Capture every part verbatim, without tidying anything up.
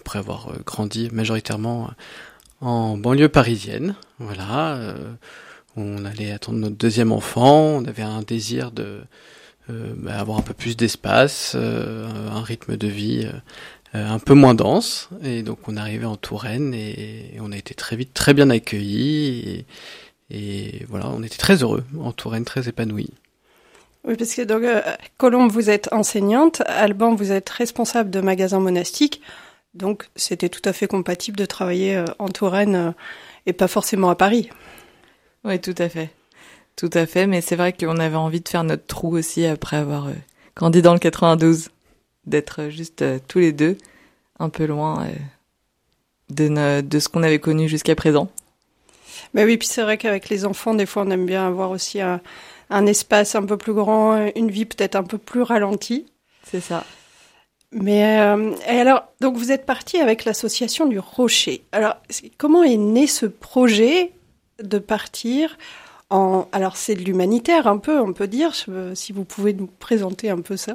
après avoir euh, grandi majoritairement en banlieue parisienne. Voilà, euh, on allait attendre notre deuxième enfant, on avait un désir de euh, bah, avoir un peu plus d'espace, euh, un rythme de vie euh, un peu moins dense, et donc on est arrivé en Touraine et, et on a été très vite très bien accueillis, et, et voilà, on était très heureux en Touraine, très épanouis. Oui, parce que donc, euh, Colombe, vous êtes enseignante, Alban, vous êtes responsable de magasin monastique, donc c'était tout à fait compatible de travailler euh, en Touraine euh, et pas forcément à Paris. Oui, tout à fait. Tout à fait, mais c'est vrai qu'on avait envie de faire notre trou aussi après avoir euh, grandi dans le quatre-vingt-douze, d'être juste euh, tous les deux, un peu loin euh, de, ne, de ce qu'on avait connu jusqu'à présent. Mais oui, puis c'est vrai qu'avec les enfants, des fois, on aime bien avoir aussi un... un espace un peu plus grand, une vie peut-être un peu plus ralentie. C'est ça. Mais euh, et alors, donc vous êtes parti avec l'association du Rocher. Alors, comment est né ce projet de partir en... Alors, c'est de l'humanitaire un peu, on peut dire, si vous pouvez nous présenter un peu ça.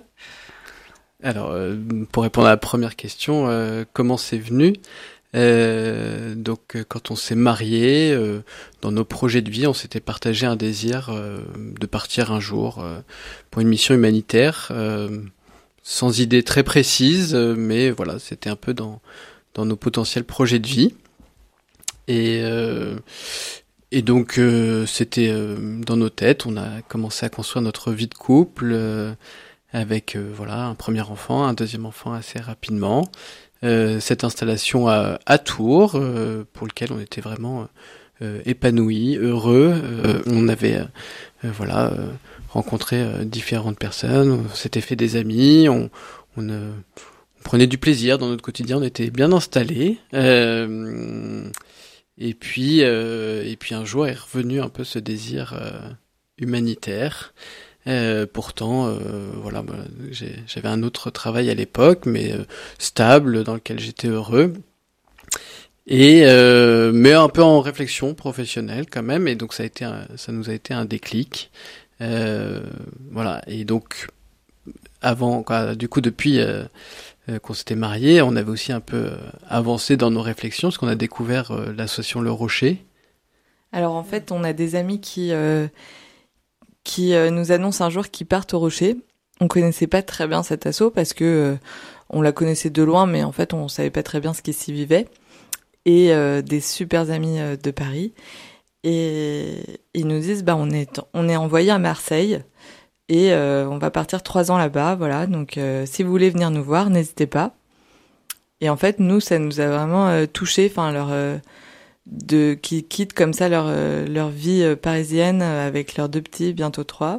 Alors, euh, pour répondre à la première question, euh, comment c'est venu ? Euh, donc, quand on s'est marié, euh, dans nos projets de vie, on s'était partagé un désir euh, de partir un jour euh, pour une mission humanitaire, euh, sans idée très précise, euh, mais voilà, c'était un peu dans dans nos potentiels projets de vie. Et euh, et donc, euh, c'était euh, dans nos têtes. On a commencé à construire notre vie de couple euh, avec euh, voilà un premier enfant, un deuxième enfant assez rapidement. Euh, cette installation à, à Tours, euh, pour lequel on était vraiment euh, épanouis, heureux. Euh, on avait euh, voilà euh, rencontré euh, différentes personnes, on s'était fait des amis, on, on, euh, on prenait du plaisir dans notre quotidien, on était bien installés. Euh, et puis euh, et puis un jour est revenu un peu ce désir euh, humanitaire. Euh, pourtant, euh, voilà, bah, j'ai, j'avais un autre travail à l'époque, mais euh, stable, dans lequel j'étais heureux, et euh, mais un peu en réflexion professionnelle quand même, et donc ça a été, un, ça nous a été un déclic, euh, voilà. Et donc avant, quoi, du coup, depuis euh, euh, qu'on s'était mariés, on avait aussi un peu euh, avancé dans nos réflexions, parce qu'on a découvert euh, l'association Le Rocher. Alors en fait, on a des amis qui euh... qui euh, nous annonce un jour qu'ils partent au Rocher. On connaissait pas très bien cet asso parce que euh, on la connaissait de loin, mais en fait on savait pas très bien ce qui s'y vivait. Et euh, des super amis euh, de Paris, et ils nous disent bah on est on est envoyé à Marseille et euh, on va partir trois ans là-bas, voilà. Donc euh, si vous voulez venir nous voir, n'hésitez pas. Et en fait nous ça nous a vraiment euh, touché, enfin leur euh, de qui quittent comme ça leur euh, leur vie euh, parisienne euh, avec leurs deux petits, bientôt trois.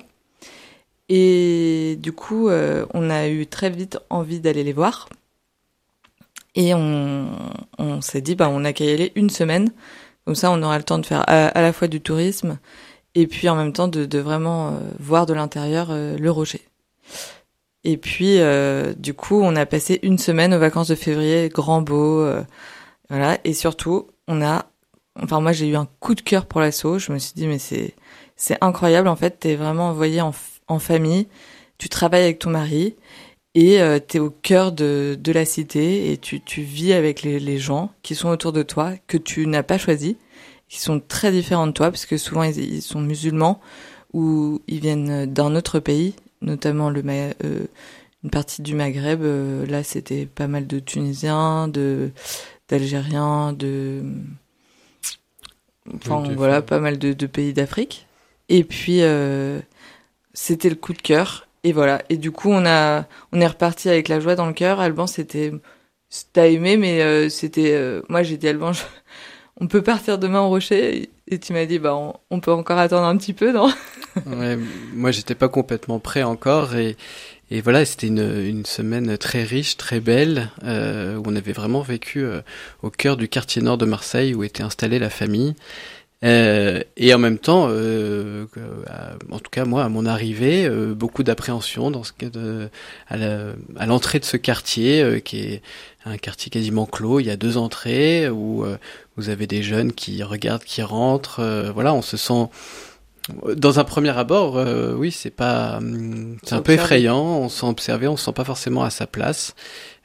Et du coup, euh, on a eu très vite envie d'aller les voir. Et on on s'est dit bah on a qu'à y aller une semaine, comme ça on aura le temps de faire à, à la fois du tourisme et puis en même temps de de vraiment euh, voir de l'intérieur euh, le Rocher. Et puis euh, du coup, on a passé une semaine aux vacances de février, grand beau, euh, voilà. Et surtout, on a Enfin, moi, j'ai eu un coup de cœur pour l'asso. Je me suis dit, mais c'est, c'est incroyable. En fait, t'es vraiment envoyé en, en famille. Tu travailles avec ton mari et euh, t'es au cœur de, de la cité et tu, tu vis avec les, les gens qui sont autour de toi, que tu n'as pas choisi, qui sont très différents de toi, parce que souvent, ils, ils sont musulmans ou ils viennent d'un autre pays, notamment le, euh, une partie du Maghreb. Euh, là, c'était pas mal de Tunisiens, de, d'Algériens, de... Enfin, oui, voilà, pas mal de, de pays d'Afrique. Et puis, euh, c'était le coup de cœur. Et voilà. Et du coup, on a, on est reparti avec la joie dans le cœur. Alban, c'était, t'as aimé, mais euh, c'était, euh, moi, j'ai dit, Alban, je, on peut partir demain au Rocher. Et tu m'as dit, bah, on, on peut encore attendre un petit peu, non? Ouais, moi, j'étais pas complètement prêt encore. Et, et voilà, c'était une, une semaine très riche, très belle, euh, où on avait vraiment vécu euh, au cœur du quartier nord de Marseille, où était installée la famille. Euh, et en même temps, euh, euh, en tout cas moi, à mon arrivée, euh, beaucoup d'appréhension dans ce cas de, à, la, à l'entrée de ce quartier, euh, qui est un quartier quasiment clos. Il y a deux entrées où euh, vous avez des jeunes qui regardent, qui rentrent. Euh, voilà, on se sent. Dans un premier abord, euh, oui, c'est pas, c'est un peu effrayant. On se sent observé, on se sent pas forcément à sa place.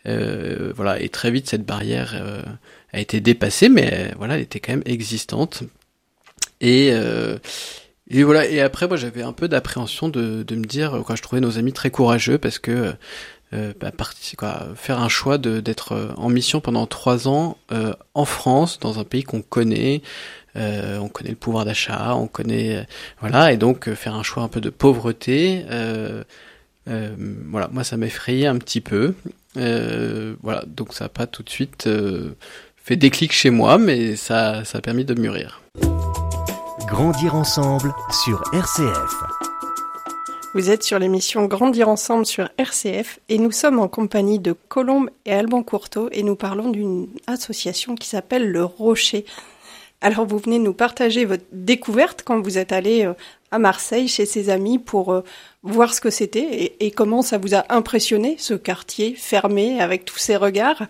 Euh, voilà, et très vite cette barrière euh, a été dépassée, mais euh, voilà, elle était quand même existante. Et euh, et voilà. Et après, moi, j'avais un peu d'appréhension de de me dire, quand je trouvais nos amis très courageux, parce que euh, bah, parti, quoi, faire un choix de d'être en mission pendant trois ans euh, en France, dans un pays qu'on connaît. Euh, on connaît le pouvoir d'achat, on connaît euh, voilà, et donc euh, faire un choix un peu de pauvreté, euh, euh, voilà, moi ça m'effrayait un petit peu, euh, voilà, donc ça n'a pas tout de suite euh, fait déclic chez moi, mais ça, ça a permis de mûrir. Grandir ensemble sur R C F. Vous êtes sur l'émission Grandir ensemble sur R C F et nous sommes en compagnie de Colombe et Alban Courteau et nous parlons d'une association qui s'appelle Le Rocher. Alors, vous venez nous partager votre découverte quand vous êtes allé à Marseille chez ses amis pour voir ce que c'était et, et comment ça vous a impressionné, ce quartier fermé avec tous ces regards.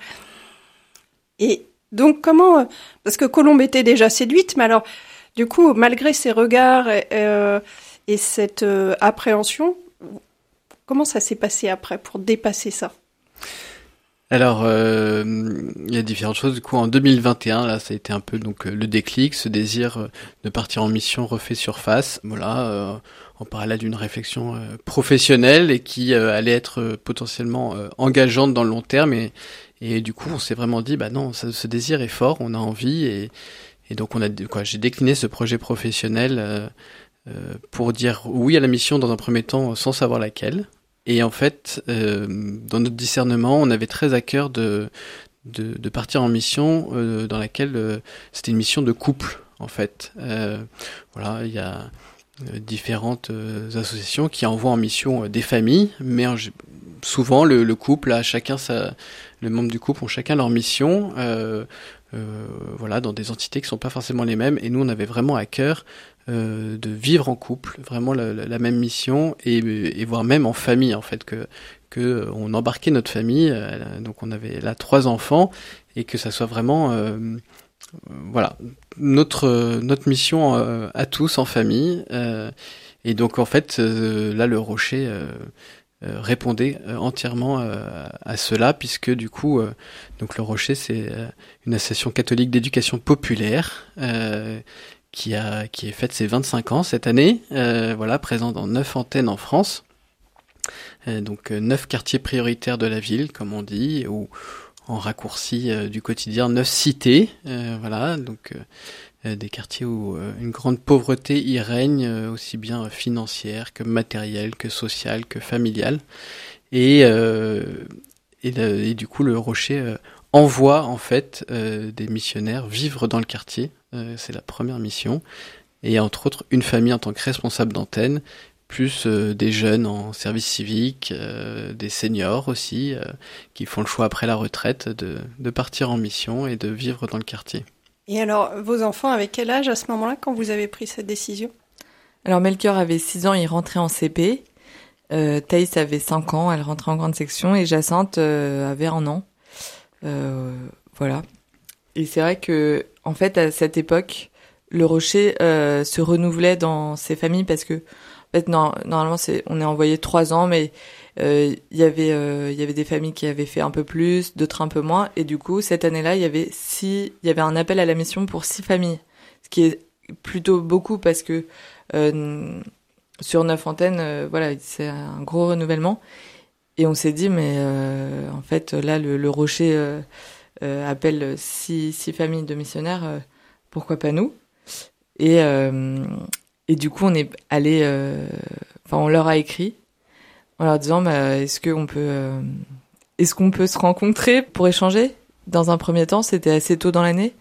Et donc, comment... Parce que Colombe était déjà séduite, mais alors, du coup, malgré ces regards euh, et cette euh, appréhension, comment ça s'est passé après pour dépasser ça ? Alors, euh, il y a différentes choses. Du coup, en deux mille vingt et un, là, ça a été un peu donc le déclic, ce désir de partir en mission refait surface. Voilà, euh, en parallèle d'une réflexion euh, professionnelle et qui euh, allait être euh, potentiellement euh, engageante dans le long terme. Et, et du coup, on s'est vraiment dit, bah non, ça, ce désir est fort, on a envie. Et, et donc, on a, quoi, j'ai décliné ce projet professionnel euh, euh, pour dire oui à la mission dans un premier temps, sans savoir laquelle. Et en fait, euh, dans notre discernement, on avait très à cœur de de, de partir en mission euh, dans laquelle euh, c'était une mission de couple, en fait. Euh, voilà, il y a euh, différentes euh, associations qui envoient en mission euh, des familles, mais en, souvent le, le couple a chacun sa, les membres du couple ont chacun leur mission. Euh, euh, voilà, dans des entités qui sont pas forcément les mêmes. Et nous, on avait vraiment à cœur Euh, de vivre en couple, vraiment la, la, la même mission, et, et voire même en famille, en fait, que, que on embarquait notre famille, euh, donc on avait là trois enfants, et que ça soit vraiment, euh, voilà, notre, notre mission euh, à tous en famille, euh, et donc en fait, euh, là, le Rocher euh, euh, répondait euh, entièrement euh, à cela, puisque du coup, euh, donc le Rocher, c'est euh, une association catholique d'éducation populaire, euh, qui a qui est fête ses vingt-cinq ans cette année, euh, voilà, présent dans neuf antennes en France, euh, donc euh, neuf quartiers prioritaires de la ville, comme on dit, ou en raccourci euh, du quotidien, neuf cités, euh, voilà, donc euh, des quartiers où euh, une grande pauvreté y règne, euh, aussi bien financière que matérielle, que sociale, que familiale, et euh, et, le, et du coup le Rocher euh, envoie en fait euh, des missionnaires vivre dans le quartier. Euh, c'est la première mission, et entre autres une famille en tant que responsable d'antenne, plus euh, des jeunes en service civique, euh, des seniors aussi, euh, qui font le choix après la retraite de, de partir en mission et de vivre dans le quartier. Et alors, vos enfants, avec quel âge à ce moment-là, quand vous avez pris cette décision ? Alors Melchior avait six ans, il rentrait en C P, euh, Thaïs avait cinq ans, elle rentrait en grande section, et Jacinthe euh, avait un an. Euh, voilà. Et c'est vrai que, en fait, à cette époque, le Rocher euh, se renouvelait dans ses familles parce que, en fait, non, normalement, c'est, on est envoyé trois ans, mais euh, y avait, euh, il y avait des familles qui avaient fait un peu plus, d'autres un peu moins, et du coup, cette année-là, il y avait six, il y avait un appel à la mission pour six familles, ce qui est plutôt beaucoup parce que euh, sur neuf antennes, euh, voilà, c'est un gros renouvellement, et on s'est dit, mais euh, en fait, là, le, le Rocher euh, Euh, appelle six, six familles de missionnaires, euh, pourquoi pas nous ? Et, euh, et du coup, on est allé, euh, enfin, on leur a écrit en leur disant, bah, est-ce qu'on peut, euh, est-ce qu'on peut se rencontrer pour échanger ? Dans un premier temps, c'était assez tôt dans l'année.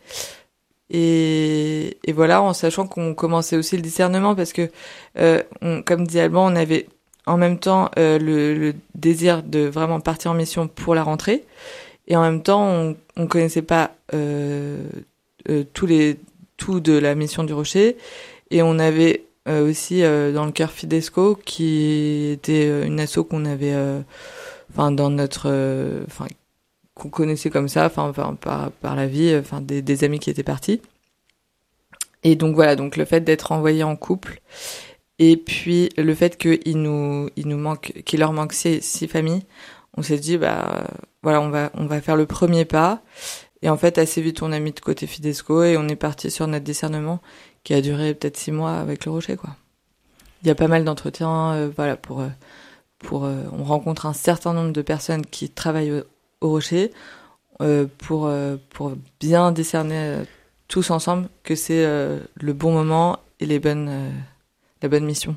Et, et voilà, en sachant qu'on commençait aussi le discernement, parce que, euh, on, comme dit Alban, on avait en même temps euh, le, le désir de vraiment partir en mission pour la rentrée. Et en même temps, on on connaissait pas euh, euh, tous les tout de la mission du Rocher, et on avait euh, aussi euh, dans le cœur Fidesco, qui était une asso qu'on avait, enfin euh, dans notre, enfin euh, qu'on connaissait comme ça, enfin par par la vie, enfin des, des amis qui étaient partis. Et donc voilà, donc le fait d'être envoyé en couple, et puis le fait qu'il nous il nous manque, qu'il leur manque six, six familles. on s'est dit, bah, voilà, on va, on va faire le premier pas. Et en fait, assez vite, on a mis de côté Fidesco et on est parti sur notre discernement qui a duré peut-être six mois avec le Rocher, quoi. Il y a pas mal d'entretiens, euh, voilà, pour, pour, euh, on rencontre un certain nombre de personnes qui travaillent au, au Rocher, euh, pour, euh, pour bien discerner euh, tous ensemble que c'est euh, le bon moment et les bonnes, euh, la bonne mission.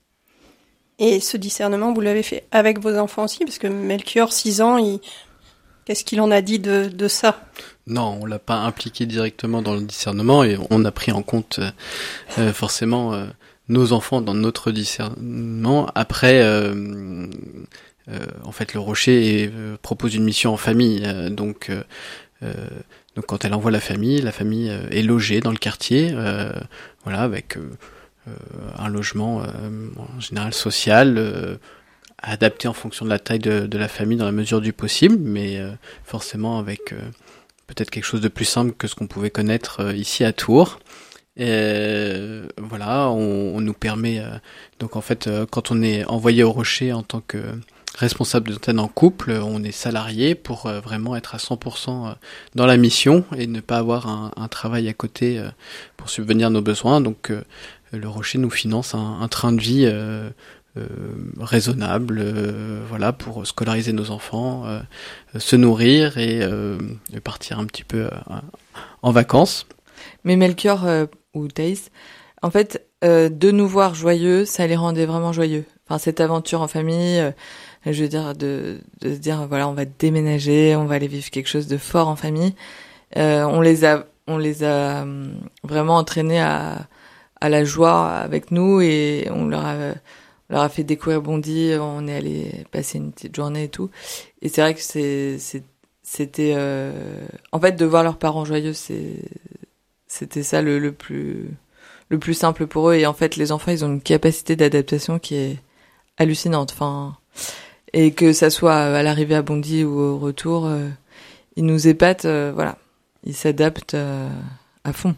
Et ce discernement, vous l'avez fait avec vos enfants aussi, parce que Melchior, six ans, il... qu'est-ce qu'il en a dit de, de ça ? Non, on l'a pas impliqué directement dans le discernement et on a pris en compte euh, forcément euh, nos enfants dans notre discernement. Après, euh, euh, en fait, le Rocher euh, propose une mission en famille, euh, donc euh, euh, donc quand elle envoie la famille, la famille euh, est logée dans le quartier, euh, voilà, avec euh, euh, un logement euh, en général social. Euh, adapté en fonction de la taille de, de la famille dans la mesure du possible, mais euh, forcément avec euh, peut-être quelque chose de plus simple que ce qu'on pouvait connaître euh, ici à Tours. Et euh, voilà, on, on nous permet euh, donc en fait euh, quand on est envoyé au Rocher en tant que responsable d'antenne en couple, on est salarié pour euh, vraiment être à cent pour cent dans la mission et ne pas avoir un, un travail à côté euh, pour subvenir à nos besoins. Donc euh, le Rocher nous finance un, un train de vie euh, Euh, raisonnable, euh, voilà, pour scolariser nos enfants, euh, se nourrir et, euh, et partir un petit peu euh, en vacances. Mais Melchior euh, ou Thaïs, en fait, euh, de nous voir joyeux, ça les rendait vraiment joyeux. Enfin, cette aventure en famille, euh, je veux dire, de, de se dire, voilà, on va déménager, on va aller vivre quelque chose de fort en famille. Euh, on les a, on les a euh, vraiment entraînés à, à la joie avec nous et on leur a On leur a fait découvrir Bondy, on est allé passer une petite journée et tout. Et c'est vrai que c'est, c'est, c'était... Euh... En fait, de voir leurs parents joyeux, c'est, c'était ça le, le, plus, le plus simple pour eux. Et en fait, les enfants, ils ont une capacité d'adaptation qui est hallucinante. Enfin, et que ça soit à l'arrivée à Bondy ou au retour, euh, ils nous épatent, euh, voilà. Ils s'adaptent euh, à fond.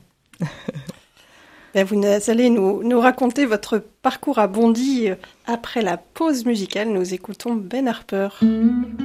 Vous allez nous, nous raconter votre parcours à Bondy après la pause musicale. Nous écoutons Ben Harper.